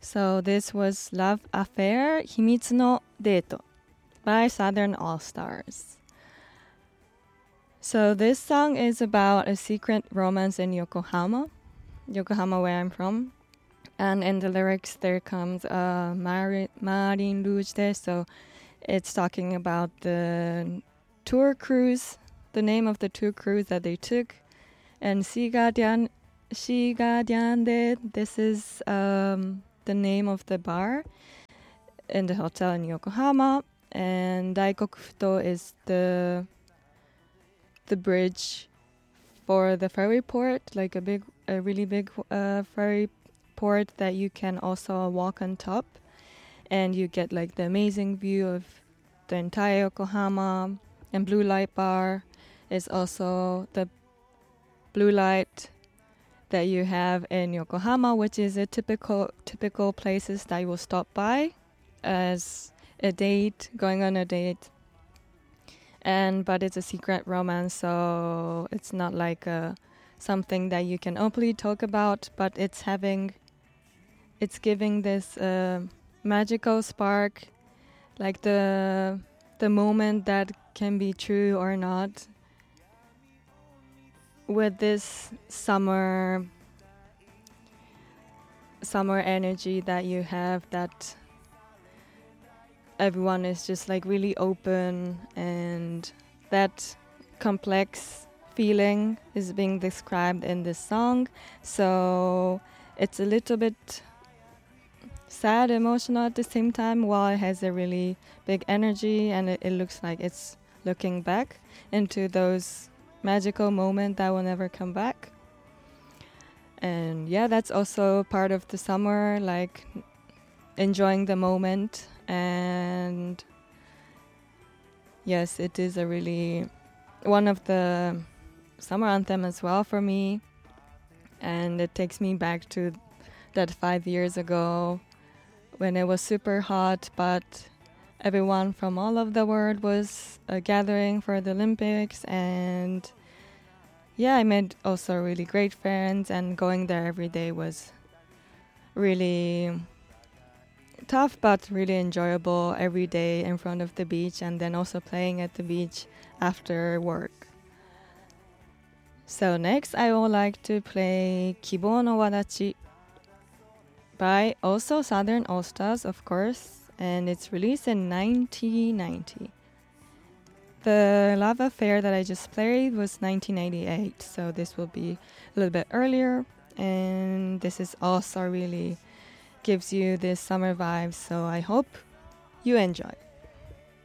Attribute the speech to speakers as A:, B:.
A: So this was Love Affair 秘密のデート by Southern All Stars. So this song is about a secret romance in Yokohama, where I'm from. And in the lyrics there comes Marine Rouge there, so it's talking about the tour cruise, the name of the tour cruise that they took. And Shiga Diande, this is the name of the bar in the hotel in Yokohama. And Daikokufuto is the bridge for the ferry port, like a really big ferry port that you can also walk on top. And you get like the amazing view of the entire Yokohama. And Blue Light Bar is also the blue light that you have in Yokohama, which is a typical places that you will stop by as a date, going on a date. But it's a secret romance, so it's not like something that you can openly talk about, but it's giving this magical spark, like the moment that can be true or not, with this summer energy that you have, that everyone is just like really open, and that complex feeling is being described in this song. So it's a little bit sad, emotional at the same time, while it has a really big energy, and it looks like it's looking back into those magical moments that will never come back. And yeah, that's also part of the summer, like enjoying the moment. And yes, it is a really one of the summer anthem as well for me, and it takes me back to that 5 years ago when it was super hot, but everyone from all over the world was gathering for the Olympics. And yeah, I made also really great friends, and going there every day was really tough but really enjoyable, every day in front of the beach, and then also playing at the beach after work. So next I would like to play Kibou no Wadachi by also Southern All Stars, of course, and it's released in 1990. The Love Affair that I just played was 1998, so this will be a little bit earlier, and this is also really gives you this summer vibes, so I hope you enjoy.